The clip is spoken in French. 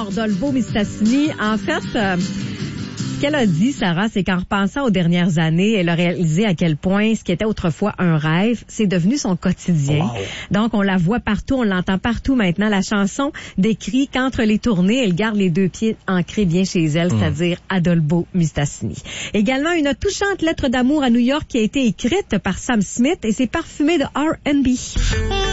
fort d'Adolfo Mistassini. En fait, ce qu'elle a dit, Sarah, c'est qu'en repensant aux dernières années, elle a réalisé à quel point ce qui était autrefois un rêve, c'est devenu son quotidien. Wow. Donc, on la voit partout, on l'entend partout maintenant. La chanson décrit qu'entre les tournées, elle garde les deux pieds ancrés bien chez elle, c'est-à-dire Adolfo Mistassini. Également, une touchante lettre d'amour à New York qui a été écrite par Sam Smith et c'est parfumé de R&B.